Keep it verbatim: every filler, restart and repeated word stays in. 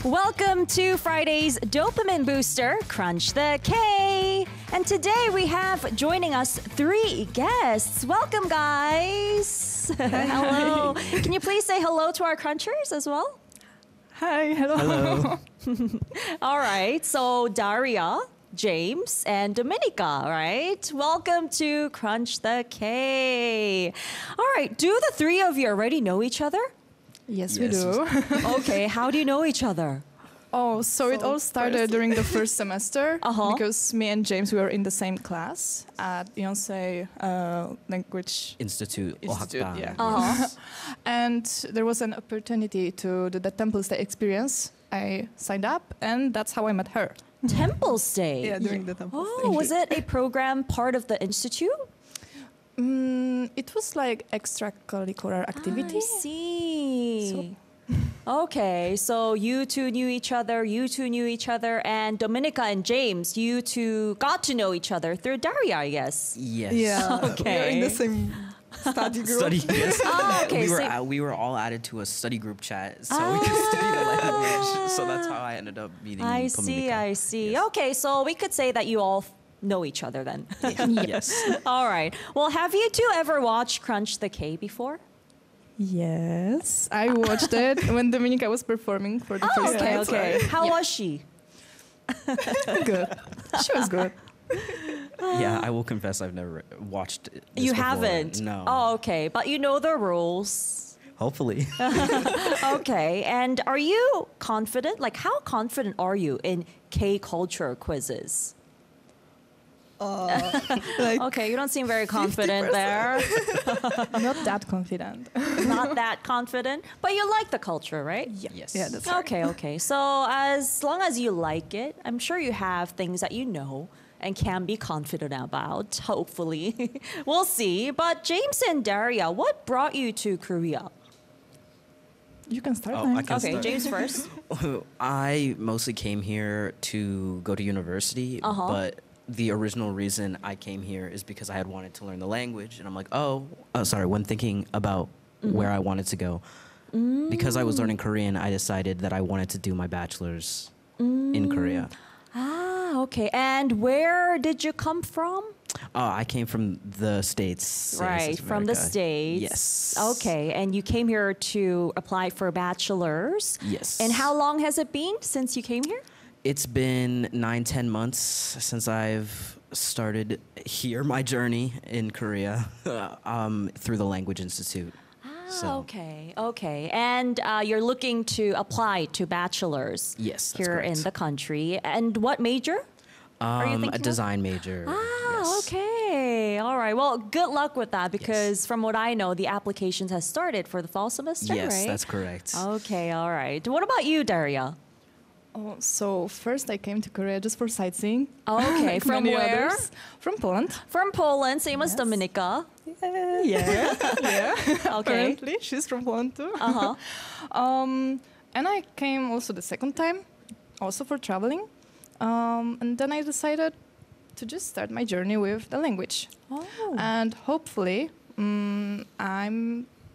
Welcome to Friday's Dopamine Booster, Crunch the K. And today we have joining us three guests. Welcome, guys. Hello. Can you please say hello to our crunchers as well? Hi, hello. Hello. All right. So Daria, James, and Dominica, right? Welcome to Crunch the K. All right. Do the three of you already know each other? Yes, Yes. we do. Okay. How do you know each other? Oh, so, it all started during the first semester Uh-huh. because me and James we were in the same class at Yonsei uh, Language Institute. Institute. Ohakban. Yeah. Uh-huh. And there was an opportunity to do the Temple Stay experience. I signed up, and that's how I met her. Temple Stay. Yeah, during the Temple Oh, Stay. was it a program part of the institute? Mm, it was like extracurricular activity. I see. Okay, so you two knew each other, you two knew each other, and Dominica and James, you two got to know each other through Daria, I guess. Yes. Yeah, Okay. we were in the same study group. Study. Yes. Oh, okay. we were so- uh, we were all added to a study group chat, so we could study the language. So that's how I ended up meeting. I see, Dominica. I see. Yes. Okay, so we could say that you all f- know each other then. Yes. All right. Well, have you two ever watched Crunch the K before? Yes, I watched it when Dominica was performing for the Oh, first okay, time. okay. How was she? Good. She was good. Yeah, I will confess I've never watched it. this You before. haven't? No. Oh, okay. But you know the rules. Hopefully. Okay. And are you confident? Like, how confident are you in K culture quizzes? Like, Okay, you don't seem very confident there. not that confident. Not that confident. But you like the culture, right? Yes. Yeah, that's right. Okay, okay. So as long as you like it, I'm sure you have things that you know and can be confident about, hopefully. We'll see. But James and Daria, what brought you to Korea? You can start. Oh, then. I can Okay, start. James first. I mostly came here to go to university, Uh-huh. but the original reason I came here is because I had wanted to learn the language, and I'm like, oh, uh, sorry. When thinking about Mm-hmm. where I wanted to go, because I was learning Korean, I decided that I wanted to do my bachelor's in Korea. Ah, okay. And where did you come from? Oh, I came from the States. States Right, of from the America. States. Yes. Okay, and you came here to apply for a bachelor's. Yes. And how long has it been since you came here? It's been nine, ten months since I've started here my journey in Korea um, through the Language Institute. Ah, So- okay, okay. And uh, you're looking to apply to bachelor's Yes, that's here in correct. the country. And what major? Are you Um, thinking a of? design major. Ah, yes. okay. All right. Well, good luck with that because from what I know, the applications has started for the fall semester, Yes, right? that's correct. Okay, all right. What about you, Daria? Oh, so first I came to Korea just for sightseeing. Okay, like from many where? others. From Poland. From Poland, same as Yes. Dominica. Yeah. yeah. Okay. Apparently, she's from Poland too. Uh-huh. Um, and I came also the second time, also for traveling. Um, and then I decided to just start my journey with the language. Oh. And hopefully, mm I'm